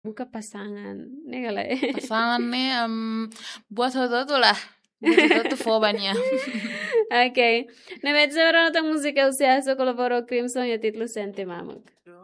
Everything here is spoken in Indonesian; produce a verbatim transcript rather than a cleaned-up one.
Bukan pasangan. Ini kali. Pasangan nih um, buat hoto lah. Buat hoto fobanya. Ok. Ne već zavrano ta muzika u sjasu kolo voro Crimson je titlu Senti mamog.